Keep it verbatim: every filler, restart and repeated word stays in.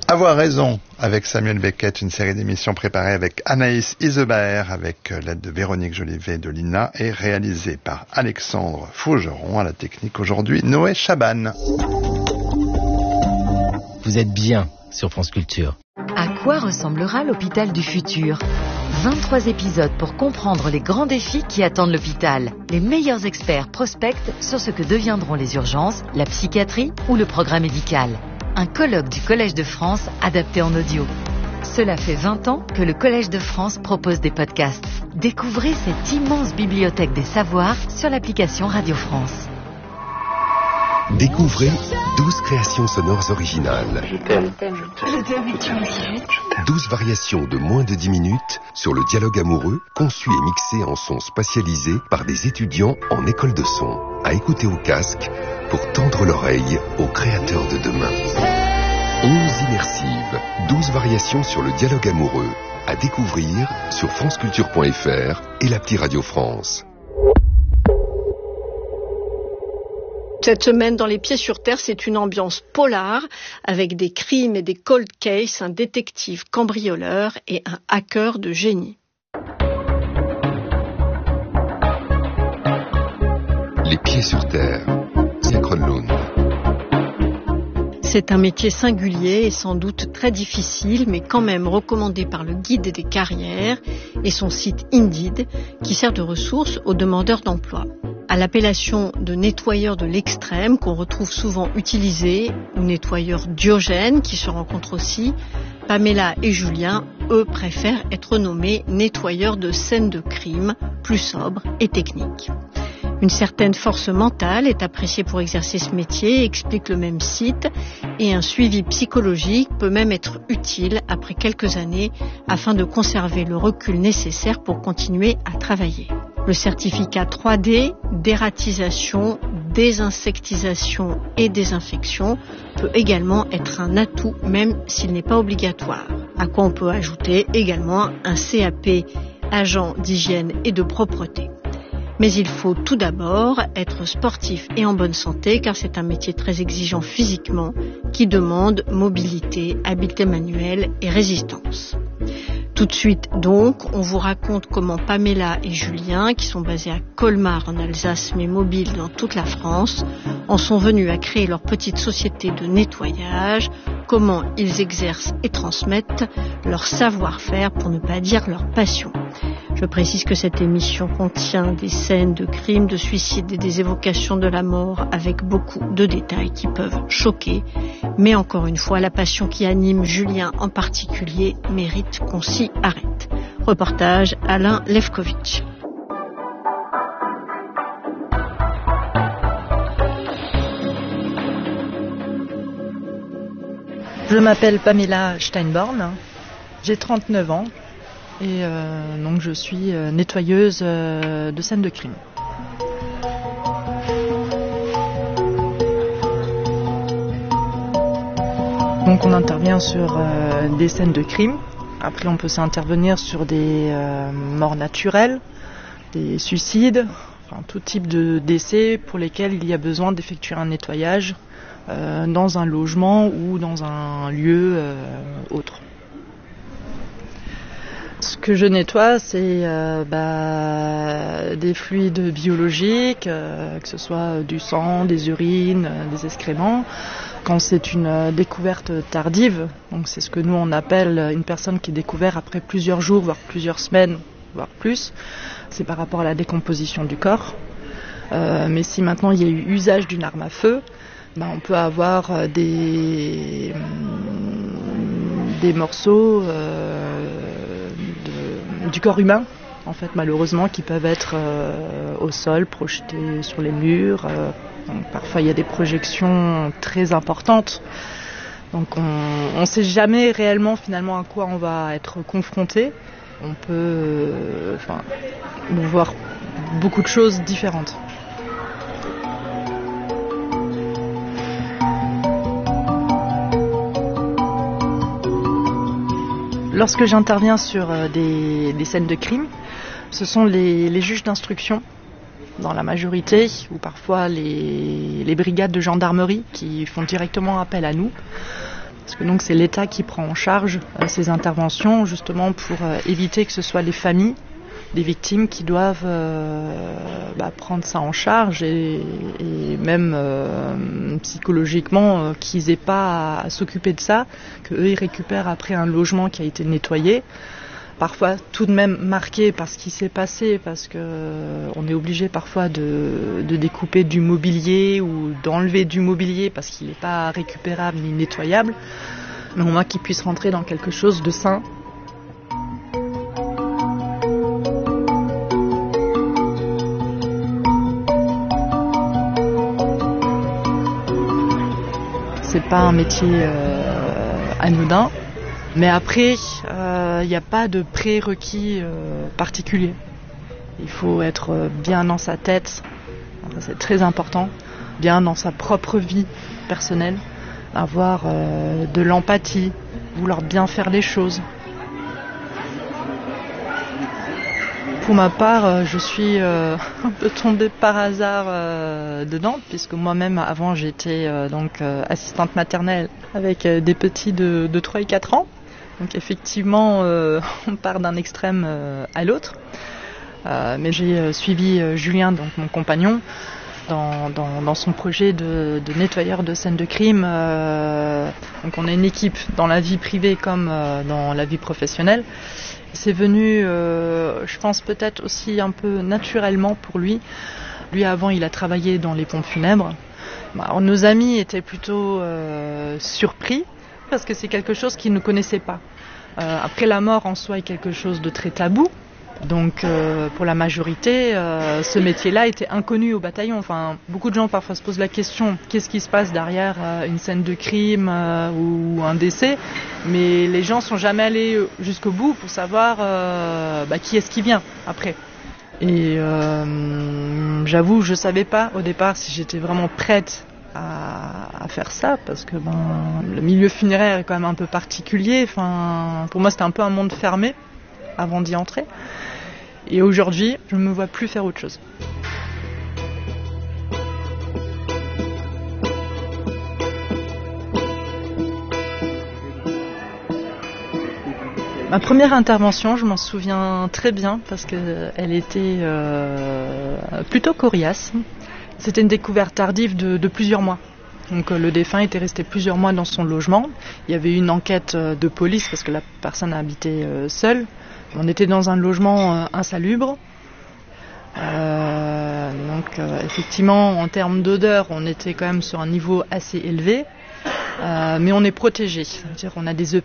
Avoir raison avec Samuel Beckett, une série d'émissions préparées avec Anaïs Isebaer avec l'aide de Véronique Jolivet de l'I N A et réalisée par Alexandre Fougeron à la technique aujourd'hui, Noé Chaban. Vous êtes bien sur France Culture. À quoi ressemblera l'hôpital du futur ? vingt-trois épisodes pour comprendre les grands défis qui attendent l'hôpital. Les meilleurs experts prospectent sur ce que deviendront les urgences, la psychiatrie ou le progrès médical. Un colloque du Collège de France adapté en audio. Cela fait vingt ans que le Collège de France propose des podcasts. Découvrez cette immense bibliothèque des savoirs sur l'application Radio France. Découvrez douze créations sonores originales. Je t'aime. Je t'aime. Je t'aime. douze variations de moins de dix minutes sur le dialogue amoureux, conçues et mixées en son spatialisé par des étudiants en école de son. À écouter au casque pour tendre l'oreille aux créateurs de demain. onze immersives, douze variations sur le dialogue amoureux. À découvrir sur franceculture point f r et l'appli Radio France. Cette semaine, dans Les Pieds sur Terre, c'est une ambiance polar avec des crimes et des cold cases, un détective cambrioleur et un hacker de génie. Les Pieds sur Terre, Siakron Lund. C'est un métier singulier et sans doute très difficile, mais quand même recommandé par le Guide des carrières et son site Indeed, qui sert de ressource aux demandeurs d'emploi. À l'appellation de nettoyeur de l'extrême, qu'on retrouve souvent utilisé, ou nettoyeur Diogène, qui se rencontre aussi, Pamela et Julien, eux, préfèrent être nommés nettoyeurs de scènes de crime, plus sobres et techniques. Une certaine force mentale est appréciée pour exercer ce métier, explique le même site, et un suivi psychologique peut même être utile après quelques années afin de conserver le recul nécessaire pour continuer à travailler. Le certificat trois D, dératisation, désinsectisation et désinfection peut également être un atout même s'il n'est pas obligatoire. À quoi on peut ajouter également un C A P agent d'hygiène et de propreté. Mais il faut tout d'abord être sportif et en bonne santé car c'est un métier très exigeant physiquement qui demande mobilité, habileté manuelle et résistance. Tout de suite donc, on vous raconte comment Pamela et Julien, qui sont basés à Colmar en Alsace mais mobiles dans toute la France, en sont venus à créer leur petite société de nettoyage, comment ils exercent et transmettent leur savoir-faire pour ne pas dire leur passion. Je précise que cette émission contient des scènes de crimes, de suicides et des évocations de la mort avec beaucoup de détails qui peuvent choquer. Mais encore une fois, la passion qui anime Julien en particulier mérite qu'on s'y arrête. Reportage Alain Lefkovitch. Je m'appelle Pamela Steinborn, j'ai trente-neuf ans. Et euh, donc je suis euh, nettoyeuse euh, de scènes de crime. Donc on intervient sur euh, des scènes de crime. Après on peut s'intervenir sur des euh, morts naturelles, des suicides, enfin tout type de décès pour lesquels il y a besoin d'effectuer un nettoyage euh, dans un logement ou dans un lieu euh, autre. Ce que je nettoie, c'est euh, bah, des fluides biologiques, euh, que ce soit du sang, des urines, euh, des excréments. Quand c'est une euh, découverte tardive, donc c'est ce que nous on appelle une personne qui est découverte après plusieurs jours, voire plusieurs semaines, voire plus, c'est par rapport à la décomposition du corps. Euh, mais si maintenant il y a eu usage d'une arme à feu, bah, on peut avoir des, des morceaux euh, de, du corps humain, en fait, malheureusement, qui peuvent être euh, au sol, projetés sur les murs. Euh, donc, parfois, il y a des projections très importantes. Donc, on ne sait jamais réellement, finalement, à quoi on va être confronté. On peut euh, enfin, voir beaucoup de choses différentes. Lorsque j'interviens sur des, des scènes de crime, ce sont les, les juges d'instruction, dans la majorité, ou parfois les, les brigades de gendarmerie qui font directement appel à nous Parce que donc c'est l'État qui prend en charge euh, ces interventions justement pour euh, éviter que ce soit les familles des victimes qui doivent euh, bah, prendre ça en charge et, et même euh, psychologiquement euh, qu'ils n'aient pas à, à s'occuper de ça, qu'eux ils récupèrent après un logement qui a été nettoyé, parfois tout de même marqué par ce qui s'est passé, parce que euh, on est obligé parfois de, de découper du mobilier ou d'enlever du mobilier parce qu'il n'est pas récupérable ni nettoyable, mais au moins qu'ils puissent rentrer dans quelque chose de sain. C'est pas un métier euh, anodin, mais après, il euh, n'y a pas de prérequis euh, particulier. Il faut être bien dans sa tête, c'est très important, bien dans sa propre vie personnelle, avoir euh, de l'empathie, vouloir bien faire les choses. Pour ma part, je suis euh, un peu tombée par hasard euh, dedans, puisque moi-même, avant, j'étais euh, donc euh, assistante maternelle avec euh, des petits de, de trois et quatre ans. Donc effectivement, euh, on part d'un extrême euh, à l'autre. Euh, mais j'ai euh, suivi euh, Julien, donc mon compagnon, dans, dans, dans son projet de, de nettoyeur de scènes de crime. Euh, donc on est une équipe dans la vie privée comme euh, dans la vie professionnelle. C'est venu, euh, je pense peut-être aussi un peu naturellement pour lui. Lui avant, il a travaillé dans les pompes funèbres. Alors, nos amis étaient plutôt euh, surpris parce que c'est quelque chose qu'ils ne connaissaient pas. Euh, après, la mort en soi est quelque chose de très tabou. Donc euh, pour la majorité, euh, ce métier-là était inconnu au bataillon. Enfin, beaucoup de gens parfois se posent la question, qu'est-ce qui se passe derrière euh, une scène de crime euh, ou un décès, mais les gens sont jamais allés jusqu'au bout pour savoir euh, bah, qui est-ce qui vient après. Et euh, j'avoue, je savais pas au départ si j'étais vraiment prête à, à faire ça, parce que ben, le milieu funéraire est quand même un peu particulier. Enfin, pour moi, c'était un peu un monde fermé avant d'y entrer. Et aujourd'hui, je ne me vois plus faire autre chose. Ma première intervention, je m'en souviens très bien parce qu'elle était euh, plutôt coriace. C'était une découverte tardive de, de plusieurs mois. Donc le défunt était resté plusieurs mois dans son logement. Il y avait eu une enquête de police parce que la personne habitait euh, seule. On était dans un logement euh, insalubre. Euh, donc euh, effectivement, en termes d'odeur, on était quand même sur un niveau assez élevé. Euh, mais on est protégé. C'est-à-dire on a des E